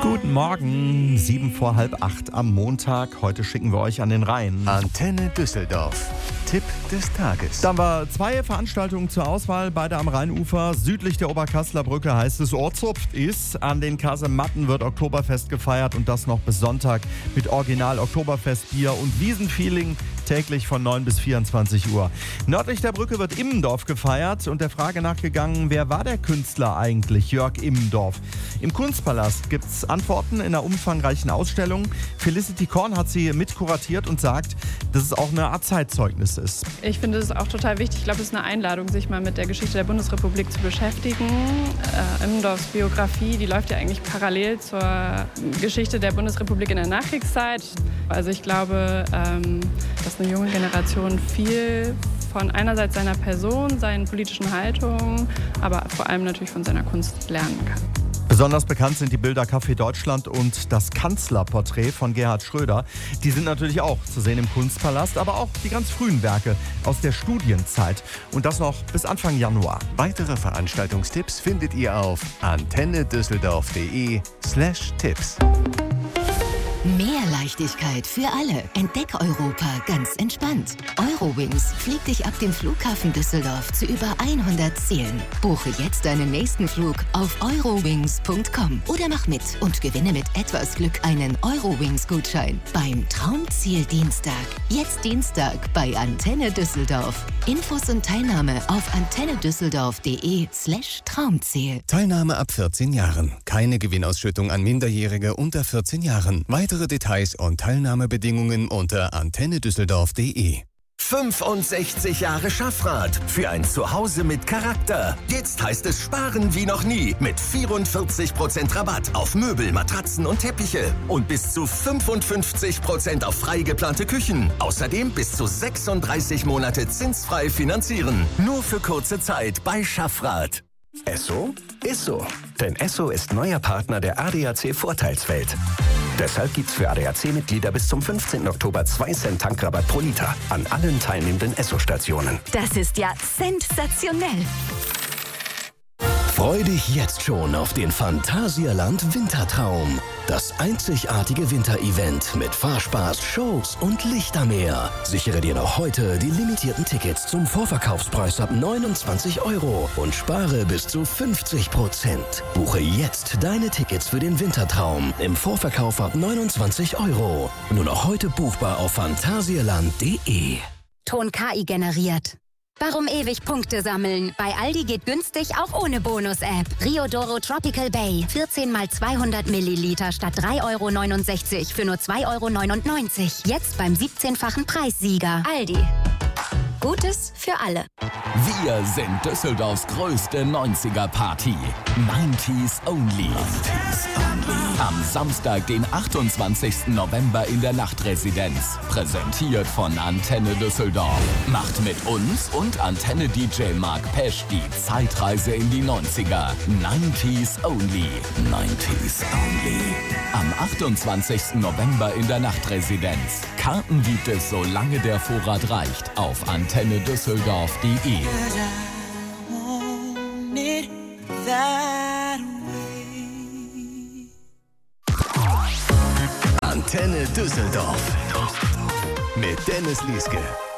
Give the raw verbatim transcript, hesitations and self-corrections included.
Guten Morgen, sieben vor halb acht am Montag. Heute schicken wir euch an den Rhein. Antenne Düsseldorf. Tipp des Tages. Da haben wir zwei Veranstaltungen zur Auswahl, beide am Rheinufer. Südlich der Oberkasseler Brücke heißt es Ohrzupft ist. An den Kasematten wird Oktoberfest gefeiert und das noch bis Sonntag mit Original Oktoberfestbier und Wiesenfeeling täglich von neun bis vierundzwanzig Uhr. Nördlich der Brücke wird Immendorf gefeiert und der Frage nachgegangen, wer war der Künstler eigentlich, Jörg Immendorf? Im Kunstpalast gibt es Antworten in einer umfangreichen Ausstellung. Felicity Korn hat sie mitkuratiert und sagt, dass es auch eine Art Zeitzeugnis ist. Ich finde es auch total wichtig. Ich glaube, es ist eine Einladung, sich mal mit der Geschichte der Bundesrepublik zu beschäftigen. Äh, Immendorfs Biografie, die läuft ja eigentlich parallel zur Geschichte der Bundesrepublik in der Nachkriegszeit. Also ich glaube, ähm, dass eine junge Generation viel von einerseits seiner Person, seinen politischen Haltungen, aber vor allem natürlich von seiner Kunst lernen kann. Besonders bekannt sind die Bilder Café Deutschland und das Kanzlerporträt von Gerhard Schröder. Die sind natürlich auch zu sehen im Kunstpalast, aber auch die ganz frühen Werke aus der Studienzeit. Und das noch bis Anfang Januar. Weitere Veranstaltungstipps findet ihr auf antennedüsseldorf.de slash Tipps. Mehr Leichtigkeit für alle. Entdeck Europa ganz entspannt. Eurowings fliegt dich ab dem Flughafen Düsseldorf zu über hundert Zielen. Buche jetzt deinen nächsten Flug auf eurowings punkt com oder mach mit und gewinne mit etwas Glück einen Eurowings-Gutschein beim Traumziel Dienstag. Jetzt Dienstag bei Antenne Düsseldorf. Infos und Teilnahme auf antennedüsseldorf.de slash Traumziel. Teilnahme ab vierzehn Jahren. Keine Gewinnausschüttung an Minderjährige unter vierzehn Jahren. Weitere Details und Teilnahmebedingungen unter antennedüsseldorf punkt de. fünfundsechzig Jahre Schaffrath. Für ein Zuhause mit Charakter. Jetzt heißt es sparen wie noch nie. Mit vierundvierzig Prozent Rabatt auf Möbel, Matratzen und Teppiche. Und bis zu fünfundfünfzig Prozent auf frei geplante Küchen. Außerdem bis zu sechsunddreißig Monate zinsfrei finanzieren. Nur für kurze Zeit bei Schaffrath. Esso ist so. Denn Esso ist neuer Partner der A D A C Vorteilswelt. Deshalb gibt's für A D A C-Mitglieder bis zum fünfzehnten Oktober zwei Cent Tankrabatt pro Liter an allen teilnehmenden Esso-Stationen. Das ist ja sensationell. Freu dich jetzt schon auf den Phantasialand Wintertraum. Das einzigartige Winterevent mit Fahrspaß, Shows und Lichtermeer. Sichere dir noch heute die limitierten Tickets zum Vorverkaufspreis ab neunundzwanzig Euro und spare bis zu fünfzig Prozent. Buche jetzt deine Tickets für den Wintertraum im Vorverkauf ab neunundzwanzig Euro. Nur noch heute buchbar auf phantasialand punkt de. Ton K I generiert. Warum ewig Punkte sammeln? Bei Aldi geht günstig auch ohne Bonus-App. Riodoro Tropical Bay. vierzehn mal zweihundert Milliliter statt drei Euro neunundsechzig für nur zwei Euro neunundneunzig. Jetzt beim siebzehnfachen Preissieger. Aldi. Gutes für alle. Wir sind Düsseldorfs größte neunziger-Party. neunziger Only. Am Samstag, den achtundzwanzigsten November in der Nachtresidenz. Präsentiert von Antenne Düsseldorf. Macht mit uns und Antenne-D J Mark Pesch die Zeitreise in die neunziger. neunziger Only. neunziger Only. Am achtundzwanzigsten November in der Nachtresidenz. Karten gibt es, solange der Vorrat reicht, auf antennedüsseldorf punkt de. Antenne Düsseldorf mit Dennis Lieske.